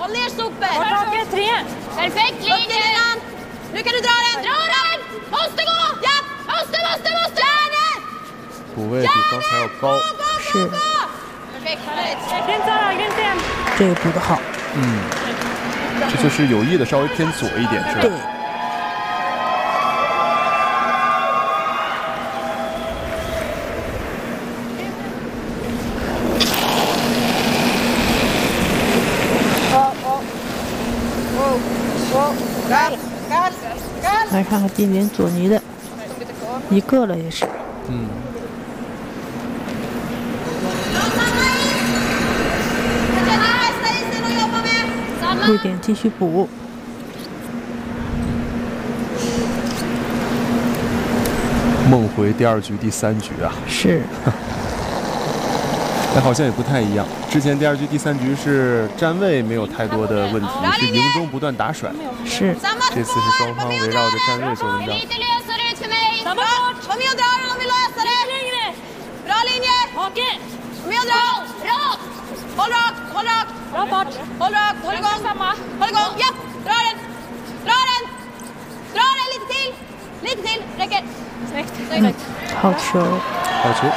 Håll ner Super! Perfekt linje! Nu kan du dra den! Dra den! Måste gå! Ja! Måste! Järnet! 补位比刚才要高。 是， Perfekt! 这个补得好。 这就是有意的稍微偏左一点，是吧？ 对。来看看边边佐尼的一个了，也是。瑞典继续补。 梦回第2局、第3局啊。 是。 但好像也不太一样。之前第2局、第3局是站位没有太多的问题，是营中不断打甩。 是。 这次是双方围绕着站位做文章。 Kom igen och dra den om vi löser det! Bra linje! Kom igen och dra! Rakt! Håll rakt! Håll rakt! Håll rakt! Håll igång! Håll igång! Ja! Dra den! Dra den! Dra den lite till! Lite till! Räcker! Snyggt! 好球！ 好球！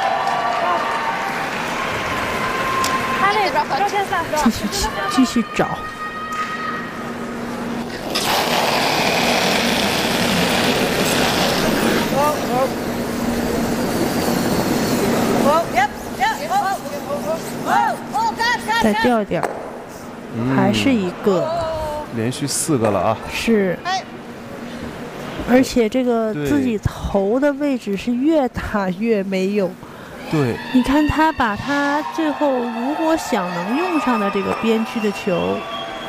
继续找。再掉一点，还是一个， 连续4个了啊！ 是，而且这个自己投的位置是越打越没有。 对， 你看他把他最后如果想能用上的这个边区的球，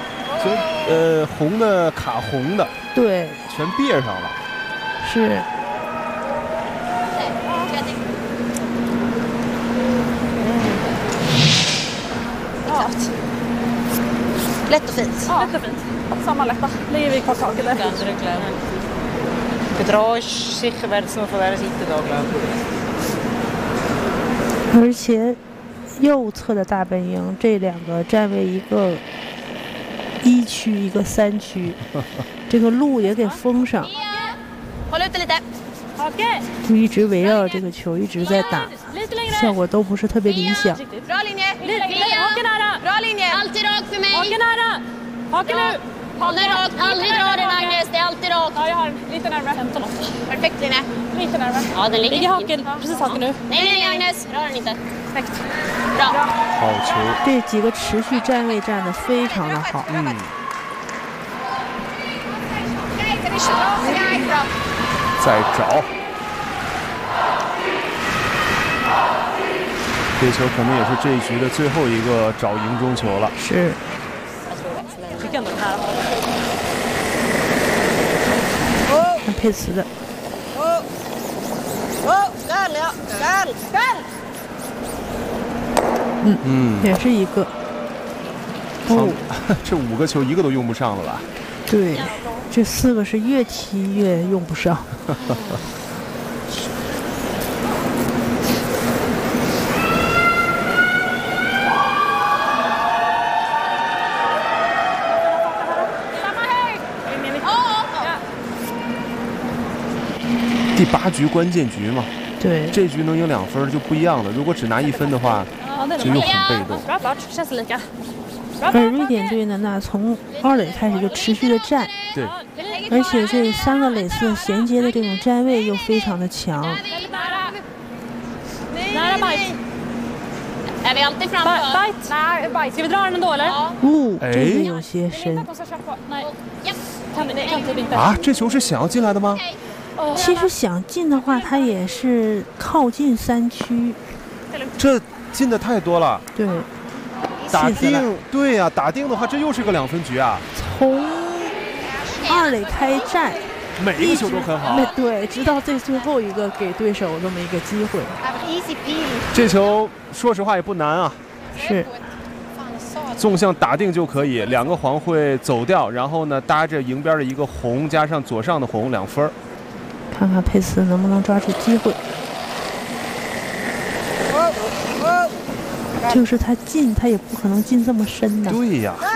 红的卡红的， 对， 全别上了。 是。 Lätt och fint. Ja, lätt och fint. Samma lätta. Lägger vi kvar taket där. Bedrag sicher wäre es nur von dieser Seite da, glaube ich. 而且右侧的大本营这2个站位，一个1区，一个3区，这个路也给封上。就一直围绕着这个球一直在打，效果都不是特别理想。 Bra linje! Bra linje! Alltid rakt för mig! Haken nu! Håll rakt! Aldrig dra den Agnes, det är alltid rakt. Ja, jag har den. Lite närmare. 15-8. Perfekt linje. Lite närmare. Ja, den ligger haken. Precis haken nu. Nej Agnes, rör den inte. Perfekt. Bra. 好球！ 这几个持续站位站得非常的好。 再找。这球可能也是这一局的最后一个找营中球了。 是。看佩茨的。也是一个。 这5个球1个都用不上了吧？ 对，这4个是越踢越用不上。 第8局关键局嘛， 对， 这局能赢2分就不一样了。如果只拿1分的话，就又很被动。 而瑞典队呢，那从2垒开始就持续的站， 对， 而且这3个垒色衔接的这种站位又非常的强。 Är vi alltid framför? Bite. Nej, bite. Ska vi dra den ändå eller? 这个有些深。 啊，这球是想要进来的吗？ 其实想进的话，他也是靠近3区。 这进的太多了。 对。 打定，对呀，打定的话，这又是个2分局啊。 从2垒开战， 每一个球都很好。 对，直到最后一个给对手这么一个机会。 这球说实话也不难啊。 是。 纵向打定就可以，2个黄会走掉，然后呢搭着迎边的一个红，加上左上的红2分。 看看佩斯能不能抓住机会。就是他进，他也不可能进这么深的。 对呀。